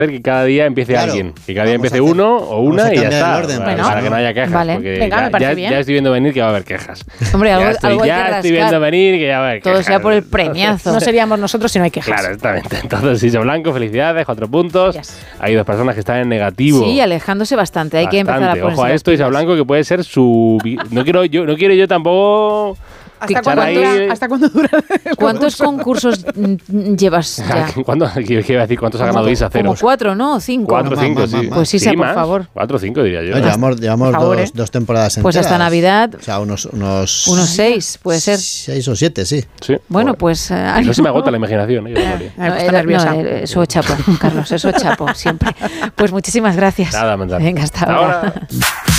que cada día empiece alguien. Que cada día Vamos empiece uno o una y ya está. El orden, para que no haya quejas. Vale. Porque Venga, ya, me parece bien. ya estoy viendo venir que va a haber quejas. Hombre, algo hay que rascar. Ya estoy viendo venir que ya va a haber todo quejas. sea por el premiazo. No seríamos nosotros si no hay quejas. Claro, exactamente. Entonces, Iso Blanco, felicidades, 4 puntos. Yes. Hay 2 personas que están en negativo. Sí, alejándose bastante. Hay que empezar a ponerse Ojo a esto, Isa Blanco, que puede ser su... No quiero yo tampoco... ¿Hasta cuándo dura? ¿Cuántos concursos llevas ya? ¿Qué iba a decir? ¿Cuántos ha ganado Isa? Cero. Como 4, ¿no? 5. 4 o 5, sí. Pues Isa, Sí, por más. favor. 4 o 5, diría yo. Llevamos dos temporadas enteras. Pues hasta Navidad. O sea, unos 6, puede ser. 6 o 7, sí. Bueno, pues... No se me agota la imaginación. Eso chapo, Carlos, eso chapo, siempre. Pues muchísimas gracias. Nada, Manzano. Venga, hasta ahora.